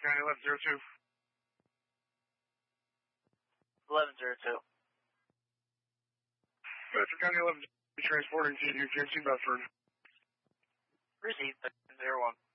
County 1102. 1102. Bedford County 1102, transporting to UPMC Bedford. Received, 01.